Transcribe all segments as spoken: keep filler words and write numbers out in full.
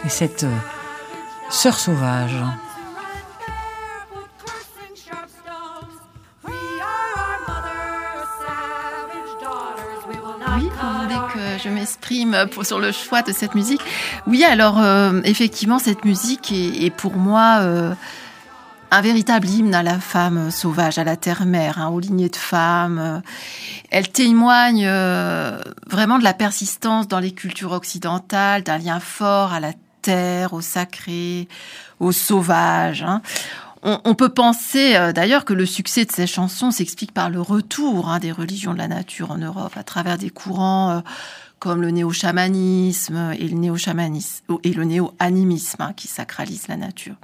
et cette euh, sœur sauvage. Oui, vous voulez que je m'exprime pour, sur le choix de cette musique. Oui, alors euh, effectivement, cette musique est, est pour moi euh, un véritable hymne à la femme sauvage, à la terre-mère, hein, aux lignées de femmes. Elle témoigne euh, vraiment de la persistance dans les cultures occidentales, d'un lien fort à la terre, au sacré, au sauvage. Hein. On, on peut penser euh, d'ailleurs que le succès de ces chansons s'explique par le retour hein, des religions de la nature en Europe à travers des courants euh, comme le néo-chamanisme et le néo-chamanisme et le néo-animisme hein, qui sacralisent la nature.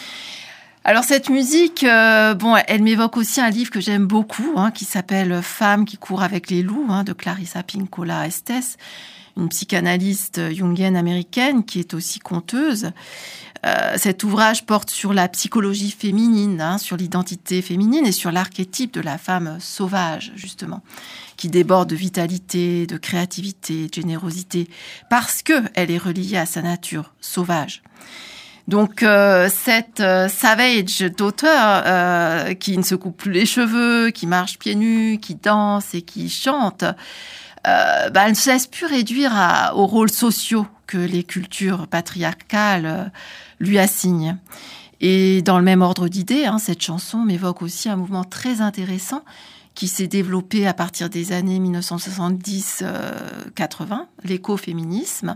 Alors cette musique, euh, bon, elle m'évoque aussi un livre que j'aime beaucoup, hein, qui s'appelle Femmes qui courent avec les loups, hein, de Clarissa Pinkola Estes, une psychanalyste jungienne américaine qui est aussi conteuse. Euh, cet ouvrage porte sur la psychologie féminine, hein, sur l'identité féminine et sur l'archétype de la femme sauvage, justement, qui déborde de vitalité, de créativité, de générosité, parce que elle est reliée à sa nature sauvage. Donc euh, cette euh, savage d'auteur euh, qui ne se coupe plus les cheveux, qui marche pieds nus, qui danse et qui chante, euh, bah, elle ne se laisse plus réduire à, aux rôles sociaux que les cultures patriarcales euh, lui assignent. Et dans le même ordre d'idées, hein, cette chanson m'évoque aussi un mouvement très intéressant qui s'est développé à partir des années dix-neuf cent soixante-dix quatre-vingts, l'écoféminisme,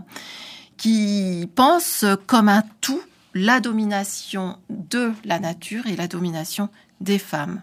qui pense comme un tout la domination de la nature et la domination des femmes.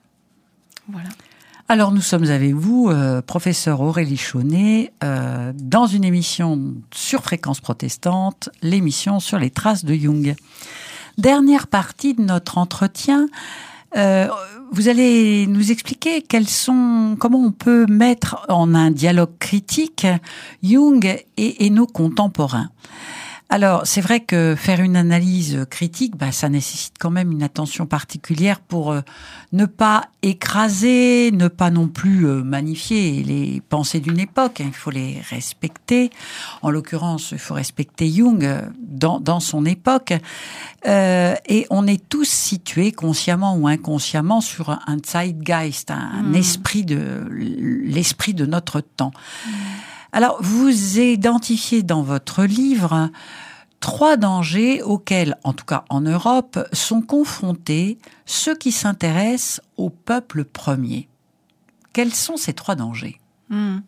Voilà. Alors nous sommes avec vous, euh, professeur Aurélie Chaunet, euh, dans une émission sur Fréquence Protestante, l'émission sur les traces de Jung. Dernière partie de notre entretien, euh, vous allez nous expliquer quels sont, comment on peut mettre en un dialogue critique Jung et, et nos contemporains. Alors, c'est vrai que faire une analyse critique, bah, ça nécessite quand même une attention particulière pour euh, ne pas écraser, ne pas non plus euh, magnifier les pensées d'une époque. Hein, il faut les respecter. En l'occurrence, il faut respecter Jung euh, dans, dans son époque. Euh, et on est tous situés, consciemment ou inconsciemment, sur un, un Zeitgeist, un, un mmh. esprit de l'esprit de notre temps. Mmh. Alors, vous identifiez dans votre livre trois dangers auxquels, en tout cas en Europe, sont confrontés ceux qui s'intéressent au peuple premier. Quels sont ces trois dangers ? mmh.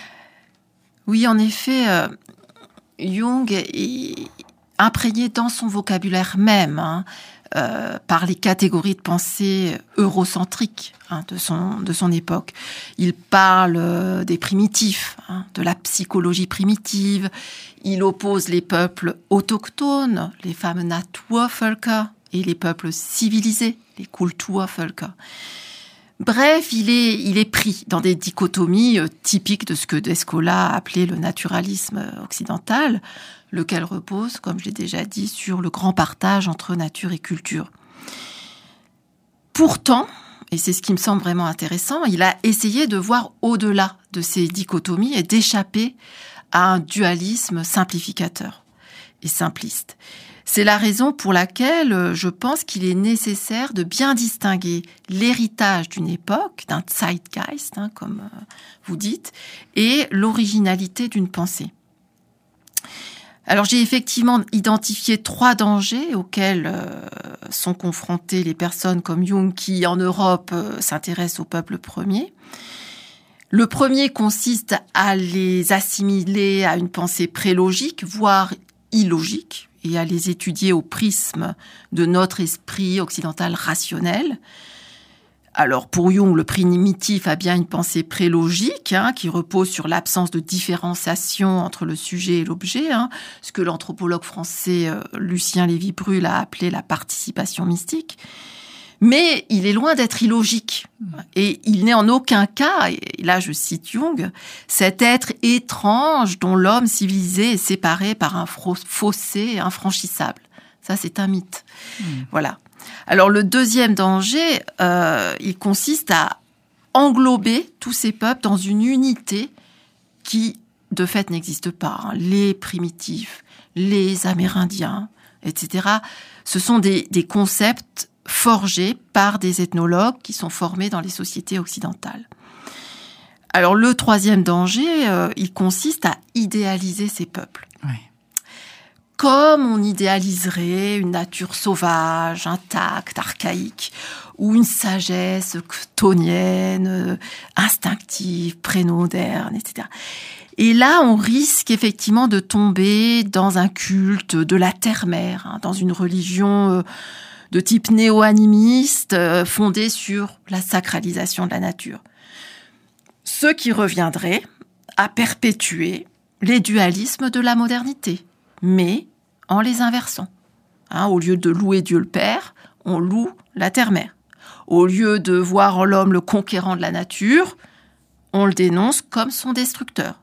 Oui, en effet, euh, Jung est imprégné dans son vocabulaire même, hein, Euh, par les catégories de pensée eurocentriques hein, de son de son époque. Il parle euh, des primitifs, hein, de la psychologie primitive. Il oppose les peuples autochtones, les fameux Naturvölker, et les peuples civilisés, les Kulturvölker. Bref, il est il est pris dans des dichotomies euh, typiques de ce que Descola a appelé le naturalisme occidental, lequel repose, comme je l'ai déjà dit, sur le grand partage entre nature et culture. Pourtant, et c'est ce qui me semble vraiment intéressant, il a essayé de voir au-delà de ces dichotomies et d'échapper à un dualisme simplificateur et simpliste. C'est la raison pour laquelle je pense qu'il est nécessaire de bien distinguer l'héritage d'une époque, d'un Zeitgeist, hein, comme vous dites, et l'originalité d'une pensée. Alors j'ai effectivement identifié trois dangers auxquels euh, sont confrontées les personnes comme Jung qui, en Europe, euh, s'intéressent au peuple premier. Le premier consiste à les assimiler à une pensée prélogique, voire illogique, et à les étudier au prisme de notre esprit occidental rationnel. Alors, pour Jung, le primitif a bien une pensée prélogique, hein, qui repose sur l'absence de différenciation entre le sujet et l'objet, hein, ce que l'anthropologue français euh, Lucien Lévy-Bruhl a appelé la participation mystique. Mais il est loin d'être illogique. Et il n'est en aucun cas, et là je cite Jung, cet être étrange dont l'homme civilisé est séparé par un fossé infranchissable. Ça, c'est un mythe. Mmh. Voilà. Alors le deuxième danger, euh, il consiste à englober tous ces peuples dans une unité qui de fait, n'existent pas. Hein. Les primitifs, les Amérindiens, et cetera, ce sont des, des concepts forgés par des ethnologues qui sont formés dans les sociétés occidentales. Alors, le troisième danger, euh, il consiste à idéaliser ces peuples. Oui. Comme on idéaliserait une nature sauvage, intacte, archaïque, ou une sagesse chtonienne, instinctive, prémoderne, et cetera. Et là, on risque effectivement de tomber dans un culte de la terre-mère, hein, dans une religion de type néo-animiste, fondée sur la sacralisation de la nature. Ce qui reviendrait à perpétuer les dualismes de la modernité, mais en les inversant. Hein, au lieu de louer Dieu le Père, on loue la terre-mère. Au lieu de voir en l'homme le conquérant de la nature, on le dénonce comme son destructeur.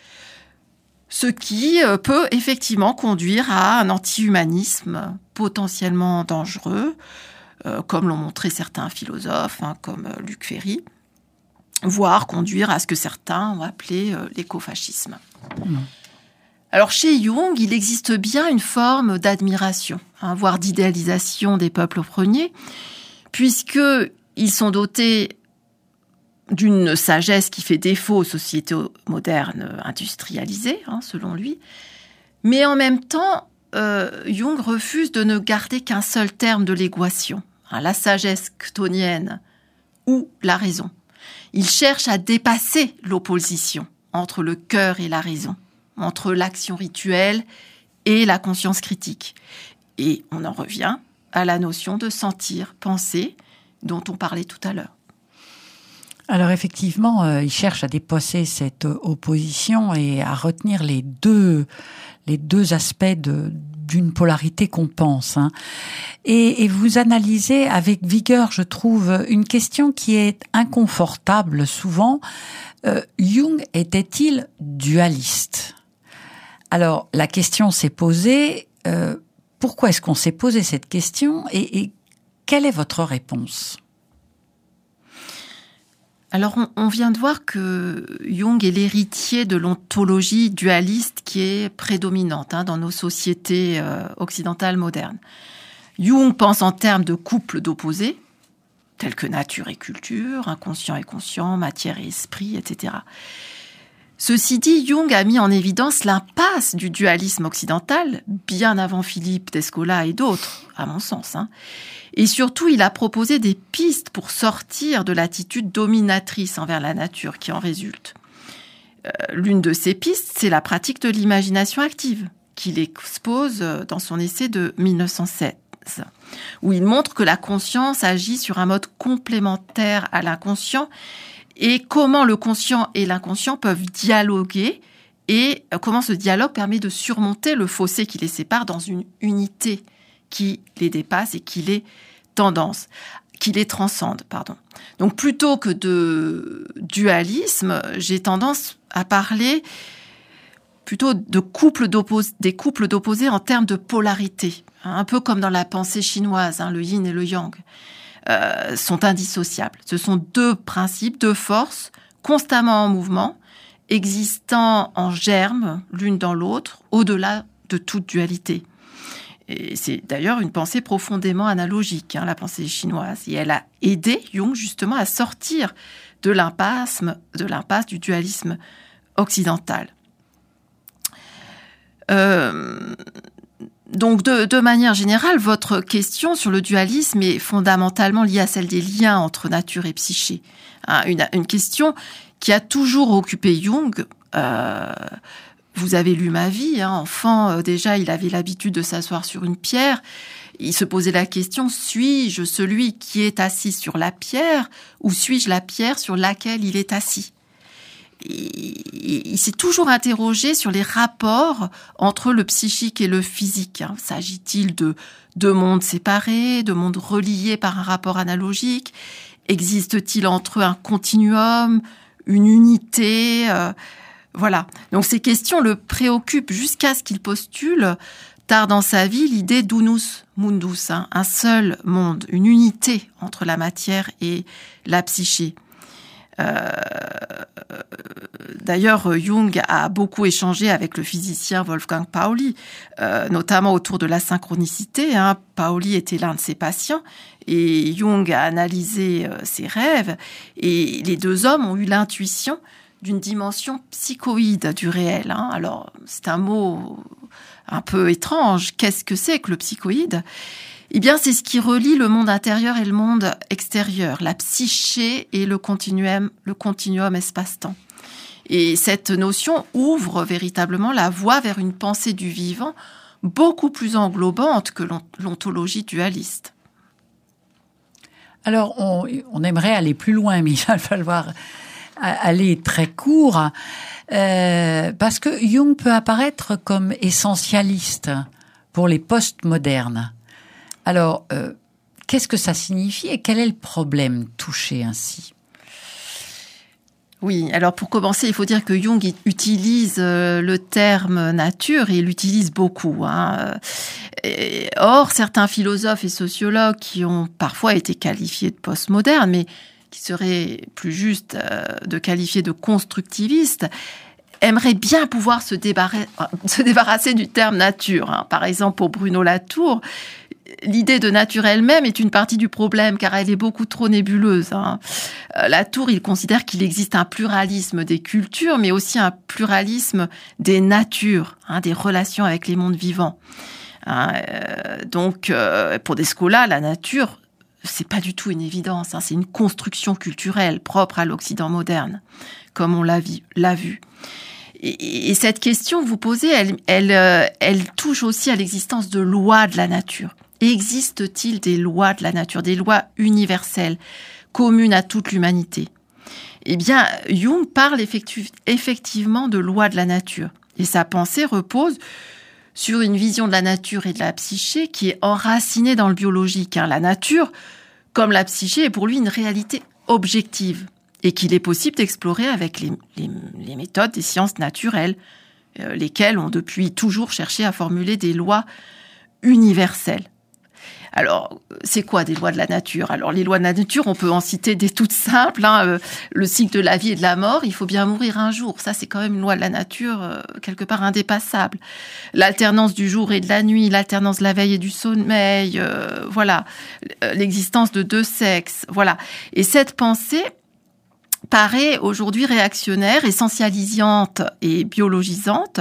Ce qui peut effectivement conduire à un anti-humanisme potentiellement dangereux, euh, comme l'ont montré certains philosophes, hein, comme Luc Ferry, voire conduire à ce que certains ont appelé euh, l'écofascisme. Mmh. Alors chez Jung, il existe bien une forme d'admiration, hein, voire d'idéalisation des peuples premiers, puisqu'ils sont dotés d'une sagesse qui fait défaut aux sociétés modernes industrialisées, hein, selon lui. Mais en même temps, euh, Jung refuse de ne garder qu'un seul terme de l'équation, hein, la sagesse chtonienne ou la raison. Il cherche à dépasser l'opposition entre le cœur et la raison, entre l'action rituelle et la conscience critique. Et on en revient à la notion de sentir, penser, dont on parlait tout à l'heure. Alors effectivement, euh, il cherche à dépasser cette opposition et à retenir les deux, les deux aspects de, d'une polarité qu'on pense. Hein. Et, et vous analysez avec vigueur, je trouve, une question qui est inconfortable souvent. Euh, Jung était-il dualiste ? Alors la question s'est posée. Euh, pourquoi est-ce qu'on s'est posé cette question et, et quelle est votre réponse ? Alors, on, on vient de voir que Jung est l'héritier de l'ontologie dualiste qui est prédominante hein, dans nos sociétés euh, occidentales modernes. Jung pense en termes de couples d'opposés, tels que nature et culture, inconscient et conscient, matière et esprit, et cetera. Ceci dit, Jung a mis en évidence l'impasse du dualisme occidental, bien avant Philippe d'Escola et d'autres, à mon sens. Hein. Et surtout, il a proposé des pistes pour sortir de l'attitude dominatrice envers la nature qui en résulte. Euh, l'une de ces pistes, c'est la pratique de l'imagination active, qu'il expose dans son essai de mille neuf cent seize, où il montre que la conscience agit sur un mode complémentaire à l'inconscient et comment le conscient et l'inconscient peuvent dialoguer et comment ce dialogue permet de surmonter le fossé qui les sépare dans une unité qui les dépasse et qui les tendance, qui les transcende, pardon. Donc plutôt que de dualisme, j'ai tendance à parler plutôt de couples d'oppos- des couples d'opposés en termes de polarité, hein, un peu comme dans la pensée chinoise, hein, le yin et le yang. Euh, sont indissociables. Ce sont deux principes, deux forces constamment en mouvement, existant en germe l'une dans l'autre, au-delà de toute dualité. Et c'est d'ailleurs une pensée profondément analogique, hein, la pensée chinoise. Et elle a aidé Jung justement à sortir de l'impasse, de l'impasse du dualisme occidental. Euh, Donc, de, de manière générale, votre question sur le dualisme est fondamentalement liée à celle des liens entre nature et psyché. Hein, une, une question qui a toujours occupé Jung. Euh, vous avez lu Ma vie, hein, enfant, euh, déjà, il avait l'habitude de s'asseoir sur une pierre. Il se posait la question, suis-je celui qui est assis sur la pierre ou suis-je la pierre sur laquelle il est assis ? Il, il s'est toujours interrogé sur les rapports entre le psychique et le physique. Hein. S'agit-il de deux mondes séparés, de mondes reliés par un rapport analogique ? Existe-t-il entre eux un continuum, une unité ? euh, Voilà. Donc ces questions le préoccupent jusqu'à ce qu'il postule, tard dans sa vie, l'idée d'unus mundus, hein, un seul monde, une unité entre la matière et la psyché. Euh, D'ailleurs, Jung a beaucoup échangé avec le physicien Wolfgang Pauli, euh, notamment autour de la synchronicité. Hein. Pauli était l'un de ses patients et Jung a analysé euh, ses rêves. Et les deux hommes ont eu l'intuition d'une dimension psychoïde du réel. Hein. Alors, c'est un mot un peu étrange. Qu'est-ce que c'est que le psychoïde ? Eh bien, c'est ce qui relie le monde intérieur et le monde extérieur, la psyché et le continuum, le continuum espace-temps. Et cette notion ouvre véritablement la voie vers une pensée du vivant beaucoup plus englobante que l'ontologie dualiste. Alors, on, on aimerait aller plus loin, mais il va falloir aller très court, euh, parce que Jung peut apparaître comme essentialiste pour les postmodernes. Alors, euh, qu'est-ce que ça signifie et quel est le problème touché ainsi ? Oui, alors pour commencer, il faut dire que Jung utilise le terme nature et il l'utilise beaucoup. Hein. Et, or, certains philosophes et sociologues qui ont parfois été qualifiés de postmodernes, mais qui serait plus juste de qualifier de constructivistes, aimeraient bien pouvoir se débarrasser, se débarrasser du terme nature. Hein. Par exemple, pour Bruno Latour, l'idée de nature elle-même est une partie du problème car elle est beaucoup trop nébuleuse. Hein. Latour, il considère qu'il existe un pluralisme des cultures, mais aussi un pluralisme des natures, hein, des relations avec les mondes vivants. Hein, euh, donc, euh, pour Descola, la nature, c'est pas du tout une évidence. Hein, c'est une construction culturelle propre à l'Occident moderne, comme on l'a vu. L'a vu. Et, et cette question que vous posez, elle, elle, euh, elle touche aussi à l'existence de lois de la nature. Existe-t-il des lois de la nature, des lois universelles, communes à toute l'humanité ? Eh bien, Jung parle effectu- effectivement de lois de la nature. Et sa pensée repose sur une vision de la nature et de la psyché qui est enracinée dans le biologique. Hein. La nature, comme la psyché, est pour lui une réalité objective et qu'il est possible d'explorer avec les, les, les méthodes des sciences naturelles, euh, lesquelles ont depuis toujours cherché à formuler des lois universelles. Alors, c'est quoi des lois de la nature ? Alors, les lois de la nature, on peut en citer des toutes simples. Hein, euh, le cycle de la vie et de la mort, il faut bien mourir un jour. Ça, c'est quand même une loi de la nature, euh, quelque part indépassable. L'alternance du jour et de la nuit, l'alternance de la veille et du sommeil, euh, voilà. L'existence de deux sexes, voilà. Et cette pensée paraît aujourd'hui réactionnaire, essentialisante et biologisante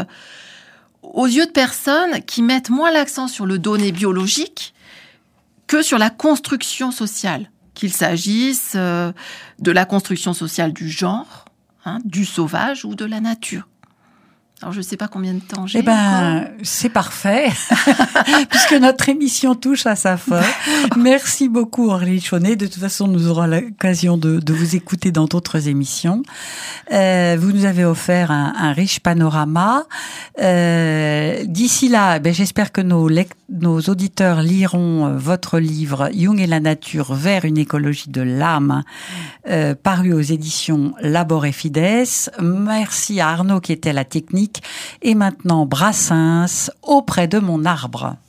aux yeux de personnes qui mettent moins l'accent sur le donné biologique que sur la construction sociale, qu'il s'agisse euh, de la construction sociale du genre, hein, du sauvage ou de la nature. Alors, je ne sais pas combien de temps j'ai. Eh ben, encore. C'est parfait, puisque notre émission touche à sa fin. Merci beaucoup, Aurélie Chaunet. De toute façon, nous aurons l'occasion de, de vous écouter dans d'autres émissions. Euh, vous nous avez offert un, un riche panorama. Euh, d'ici là, ben, j'espère que nos, lect- nos auditeurs liront votre livre « Jung et la nature vers une écologie de l'âme euh, », paru aux éditions Labor et Fides. Merci à Arnaud qui était à la technique. Et maintenant, Brassens, auprès de mon arbre.